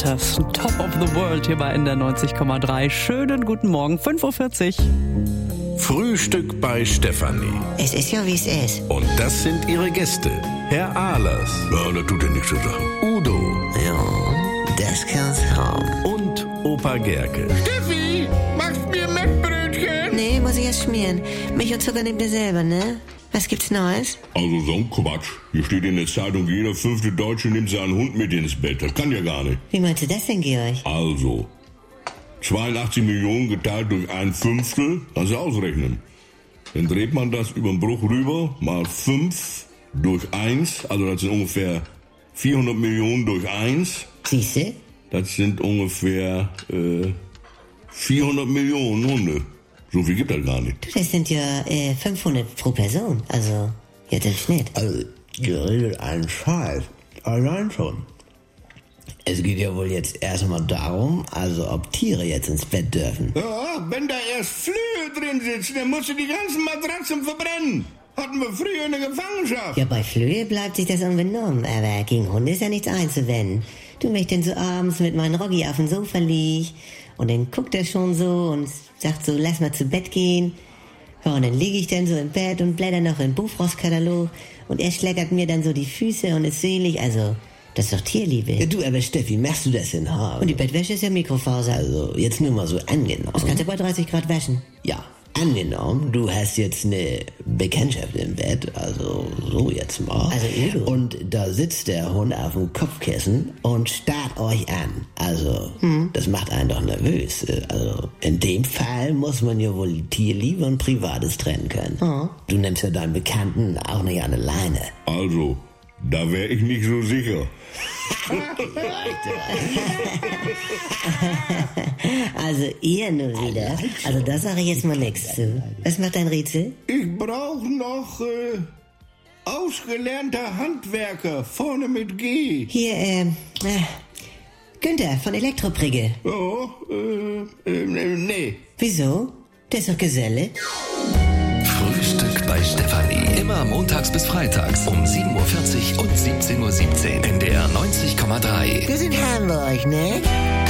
Waters, Top of the World hier bei NDR 90,3. Schönen guten Morgen, 5:40 Uhr. Frühstück bei Stefanie. Es ist ja, wie es ist. Und das sind ihre Gäste. Herr Ahlers. Ja, das tut ja nichts zu sagen. Udo. Ja, das kann's haben. Und Opa Gerke. Steffi, machst mir Mettbrötchen? Nee, muss ich erst schmieren. Milch und Zucker nehmt ihr selber, ne? Was gibt's Neues? Also so ein Quatsch. Hier steht in der Zeitung, jeder 5. Deutsche nimmt seinen Hund mit ins Bett. Das kann ja gar nicht. Wie meinst du das denn, Georg? Also, 82 Millionen geteilt durch 1/5, kannst du ausrechnen. Dann dreht man das über den Bruch rüber, mal 5 durch 1, also das sind ungefähr 400 Millionen durch 1. Siehste? Das sind ungefähr 400 Millionen Hunde. So viel gibt das gar nicht. Du, das sind ja 500 pro Person. Also, ja, das ist nett. Also, ihr redet einen Scheiß. Allein schon. Es geht ja wohl jetzt erstmal darum, also ob Tiere jetzt ins Bett dürfen. Ja, wenn da erst Flöhe drin sitzen, dann musst du die ganzen Matratzen verbrennen. Hatten wir früher in der Gefangenschaft. Ja, bei Flöhe bleibt sich das unbenommen, aber gegen Hunde ist ja nichts einzuwenden. Du, wenn ich denn so abends mit meinem Roggi auf dem Sofa lieg und dann guckt er schon so und sagt so, lass mal zu Bett gehen. Ja, und dann liege ich dann so im Bett und blätter noch im Buchfrostkatalog und er schlägert mir dann so die Füße und ist selig, also das ist doch Tierliebe. Ja, du, aber Steffi, machst du das denn hart? Und die Bettwäsche ist ja Mikrofaser. Also, jetzt nur mal so angenommen. Das kannst du bei 30 Grad waschen. Ja, angenommen, du hast jetzt eine Bekanntschaft im Bett, also so jetzt mal. Also Udo. Und da sitzt der Hund auf dem Kopfkissen und starrt euch an. Also, das macht einen doch nervös. Also, in dem Fall muss man ja wohl Tierliebe und Privates trennen können. Oh. Du nimmst ja deinen Bekannten auch nicht an der Leine. Also, da wäre ich nicht so sicher. Also ihr nur wieder. Also da sage ich jetzt mal nichts zu. Was macht dein Rätsel? Ich brauche noch ausgelernter Handwerker, vorne mit G. Hier, Günther von Elektroprigge. Ja, nee. Wieso? Der ist doch Geselle. Frühstück bei Stefanie. Immer montags bis freitags um 7:40 Uhr und 17:17 Uhr. NDR 90,3. Wir sind Hamburg, ne?